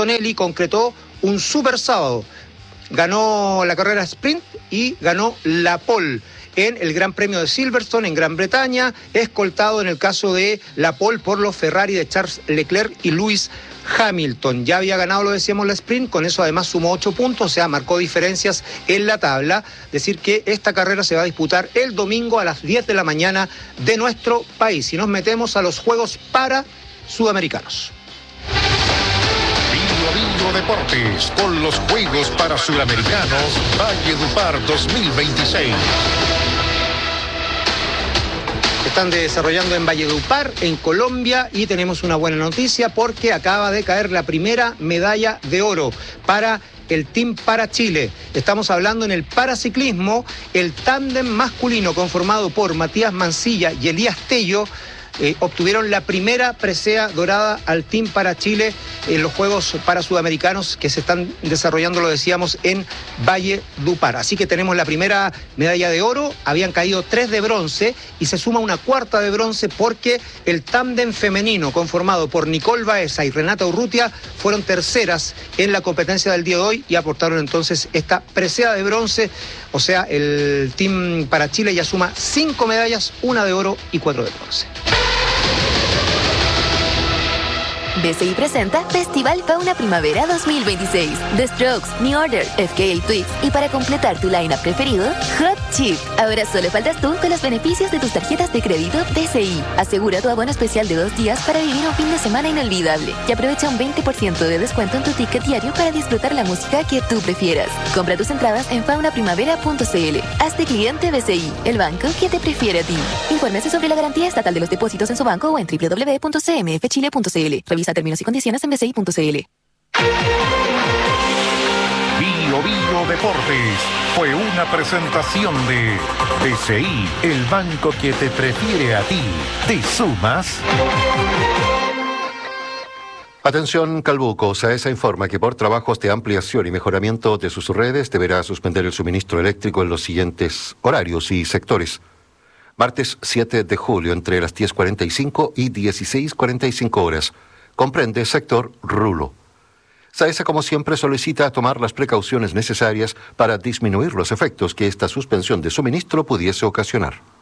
Antonelli concretó un super sábado. Ganó la carrera sprint y ganó la pole en el Gran Premio de Silverstone en Gran Bretaña, escoltado en el caso de la pole por los Ferrari de Charles Leclerc y Lewis Hamilton. Ya había ganado, lo decíamos, la sprint, con eso además sumó 8 puntos, o sea, marcó diferencias en la tabla. Decir que esta carrera se va a disputar el domingo a las 10 de la mañana de nuestro país. Y nos metemos a los Juegos para Sudamericanos. Bingo Deportes, con los Juegos para Sudamericanos Valledupar 2026. Están desarrollando en Valledupar, en Colombia, y tenemos una buena noticia porque acaba de caer la primera medalla de oro para el Team para Chile. Estamos hablando en el paraciclismo, el tándem masculino conformado por Matías Mancilla y Elías Tello obtuvieron la primera presea dorada al Team para Chile en los Juegos para Sudamericanos que se están desarrollando, lo decíamos, en Valledupar. Así que tenemos la primera medalla de oro, habían caído 3 de bronce y se suma una cuarta de bronce porque el tándem femenino conformado por Nicole Baeza y Renata Urrutia fueron terceras en la competencia del día de hoy y aportaron entonces esta presea de bronce. O sea, el Team para Chile ya suma 5 medallas, 1 de oro y 4 de bronce. BCI presenta Festival Fauna Primavera 2026. The Strokes, New Order, FKA Twigs y para completar tu line-up preferido, Hot Chip. Ahora solo faltas tú con los beneficios de tus tarjetas de crédito BCI. Asegura tu abono especial de 2 días para vivir un fin de semana inolvidable y aprovecha un 20% de descuento en tu ticket diario para disfrutar la música que tú prefieras. Compra tus entradas en faunaprimavera.cl. Hazte cliente BCI, el banco que te prefiere a ti. Infórmese sobre la garantía estatal de los depósitos en su banco o en www.cmfchile.cl. Revisa términos y condiciones en bci.cl. Bio Deportes fue una presentación de BCI, el banco que te prefiere a ti. ¿Te sumas? Atención, Calbuco. SAESA informa que por trabajos de ampliación y mejoramiento de sus redes deberá suspender el suministro eléctrico en los siguientes horarios y sectores. Martes 7 de julio entre las 10:45 y 16:45 horas. Comprende sector Rulo. SAESA, como siempre, solicita tomar las precauciones necesarias para disminuir los efectos que esta suspensión de suministro pudiese ocasionar.